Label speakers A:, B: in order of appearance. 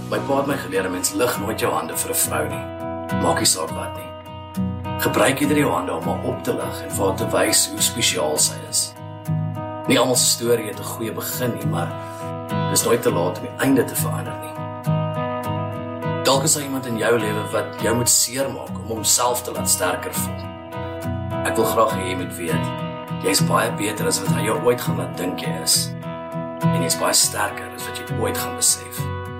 A: My pa het my geleer, mens lig nooit jou hande vir 'n vrou nie. Maak nie saak wat nie. Gebruik eerder jou hande om haar op te lig en vir haar te wys hoe spesiaal sy is. Nie almal se storie het 'n goeie begin nie, maar dis nooit te laat om die einde te verander nie. Dalk is daar iemand in jou lewe wat jou moet seermaak om homself te laat sterker voel. Ek wil graag hê jy moet weet, jy is baie beter as wat hy jou ooit gaan laat dink jy is. En jy is baie sterker as wat jy ooit gaan besef.